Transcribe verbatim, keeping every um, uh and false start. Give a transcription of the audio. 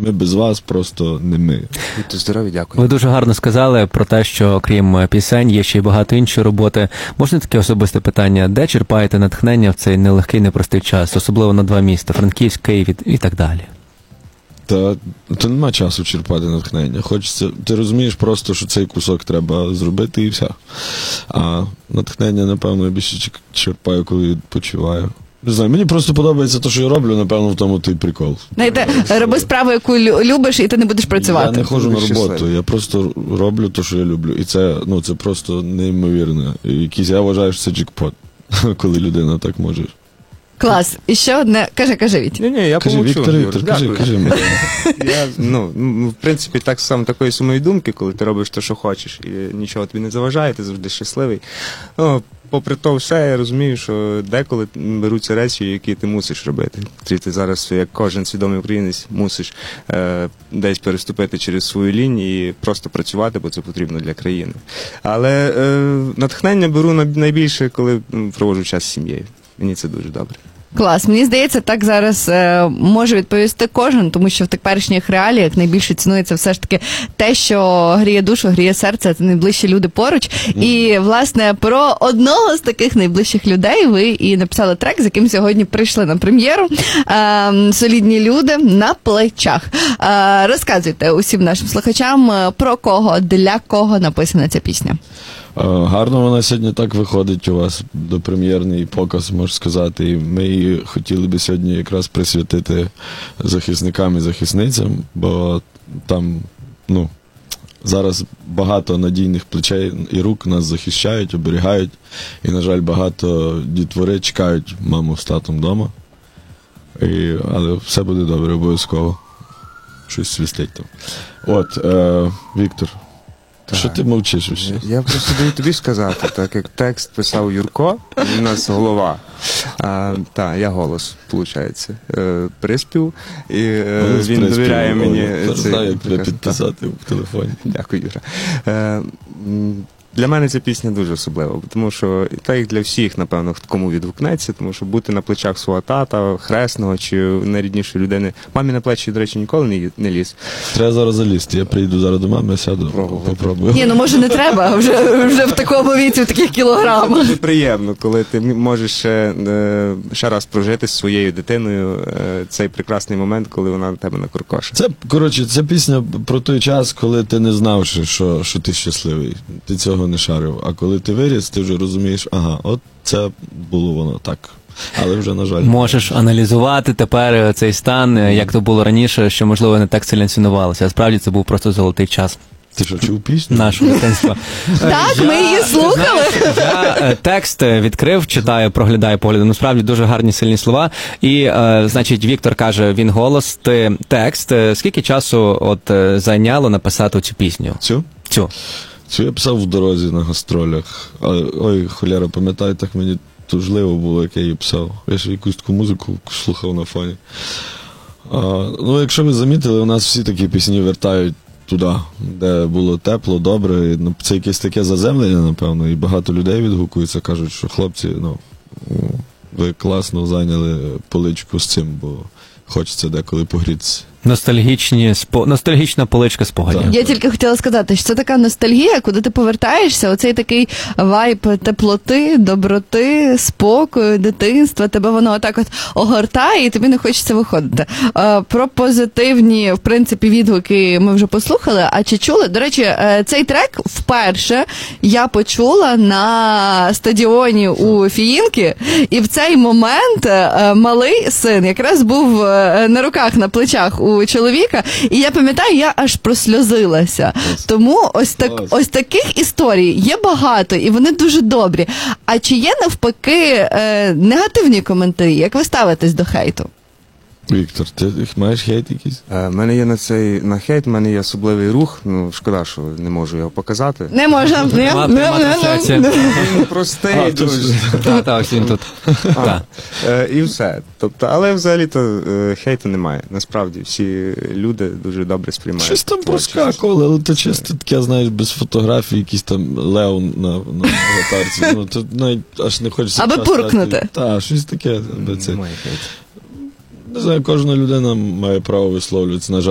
Ми без вас просто не ми. Будьте здорові, дякую. Ви дуже гарно сказали про те, що крім пісень є ще й багато іншої роботи. Можна таке особисте питання? Де черпаєте натхнення в цей нелегкий, непростий час? Особливо на два міста – Франківськ, Київ і так далі. Та, то нема часу черпати натхнення. Хочеться, ти розумієш просто, що цей кусок треба зробити і все. А натхнення, напевно, я більше черпаю, коли відпочиваю. Не знаю, мені просто подобається те, що я роблю, напевно, в тому той прикол. Знаєте, роби справу, яку любиш, і ти не будеш працювати. Я не ходжу на роботу, щасливий. я просто роблю те, що я люблю. І це, ну, це просто неймовірно. І якийсь, я вважаю, що це джекпот, коли людина так може. Клас. І ще одне. Кажи, кажи, Віть. Ні, ні, я Кажи, помовчу. Віктор, Юр, Віктор, кажи, дякую. кажи мені. Я, ну, в принципі, так само такої самої думки, коли ти робиш те, що хочеш, і нічого тобі не заважає, ти завжди щасливий. Ну, попри то все, я розумію, що деколи беруться речі, які ти мусиш робити. Ти, ти зараз, як кожен свідомий українець, мусиш е, десь переступити через свою лінію і просто працювати, бо це потрібно для країни. Але е, натхнення беру найбільше, коли проводжу час з сім'єю. Мені це дуже добре. Клас. Мені здається, так зараз е, може відповісти кожен, тому що в теперішніх реаліях найбільше цінується все ж таки те, що гріє душу, гріє серце, це найближчі люди поруч. Mm. І, власне, про одного з таких найближчих людей ви і написали трек, з яким сьогодні прийшли на прем'єру. Е, солідні люди на плечах. Е, розказуйте усім нашим слухачам, про кого, для кого написана ця пісня. Гарно вона сьогодні так виходить у вас, допрем'єрний показ, можу сказати. І ми її хотіли би сьогодні якраз присвятити захисникам і захисницям, бо там, ну, зараз багато надійних плечей і рук нас захищають, оберігають. І, на жаль, багато дітвори чекають маму з татом вдома. І, але все буде добре, обов'язково. Щось свістить там. От, е, Віктор. Так. Що ти мовчиш ще? Я просто даю тобі сказати, так як текст писав Юрко, він у нас голова. А, та, я голос, виходить, е, приспів, і е, Голос він приспів, довіряє мені. Я знаю, як тебе підписати в телефоні. Дякую, Юра. Е, Для мене ця пісня дуже особлива, тому що, так як для всіх, напевно, кому відгукнеться, тому що бути на плечах свого тата, хресного чи найріднішої людини. Мамі на плечі, до речі, ніколи не, не ліз. Треба зараз залізти. Я прийду зараз до мами, сяду, попробую. Ні, ну може не треба, вже, вже в такому віці, в таких кілограмах. Це дуже приємно, коли ти можеш ще, ще раз прожити з своєю дитиною цей прекрасний момент, коли вона на тебе накуркоше. Це, коротше, це пісня про той час, коли ти не знав, що, що ти щасливий. Ти цього не шарив. А коли ти виріс, ти вже розумієш, ага, от це було воно так. Але вже, на жаль. Можеш аналізувати тепер цей стан, як то було раніше, що, можливо, не так сильно цінувалося. А справді це був просто золотий час. Ти що, чув пісню? Нашого дитинства. Так, ми її слухали. Я текст відкрив, читаю, проглядаю погляди. Ну, справді, дуже гарні, сильні слова. І, значить, Віктор каже, він голос, ти текст. Скільки часу от зайняло написати цю пісню? Цю? Цю. Цю я писав в дорозі на гастролях. Ой, холяра, пам'ятаю, так мені тужливо було, як я її писав. Я ще якусь таку музику слухав на фоні. А, ну, якщо ви замітили, у нас всі такі пісні вертають туди, де було тепло, добре. Це якесь таке заземлення, напевно, і багато людей відгукуються, кажуть, що хлопці, ну, ви класно зайняли поличку з цим, бо хочеться деколи погрітися. Ностальгічні, спо... Ностальгічна поличка спогадів. Я тільки хотіла сказати, що це така ностальгія, куди ти повертаєшся, оцей такий вайб теплоти, доброти, спокою, дитинства, тебе воно отак от огортає і тобі не хочеться виходити. Про позитивні, в принципі, відгуки ми вже послухали, а чи чули? До речі, цей трек вперше я почула на стадіоні у Фіїнки, і в цей момент малий син якраз був на руках, на плечах у у чоловіка, і я пам'ятаю, я аж просльозилася. Тому ось так, ось таких історій є багато, і вони дуже добрі. А чи є навпаки е, негативні коментарі? Як ви ставитесь до хейту? Віктор, ти маєш хейт якийсь? У мене є на цей на хейт, в мене є особливий рух. Ну, шкода, що не можу його показати. Не можна. Не, не, не, не. Він простий а, дуже. Так, так, він тут. А, е, і все. Тобто, але взагалі-то е, хейту немає. Насправді, всі люди дуже добре сприймають. Щось там проскакували, але то чисто таке, знаєш, без фотографій, якийсь там лев на, на аватарці. Ну, то навіть аж не хочеться... Аби пуркнути. Так, щось таке. Немає хейту. Не знаю, кожна людина має право висловлюватися, на жаль.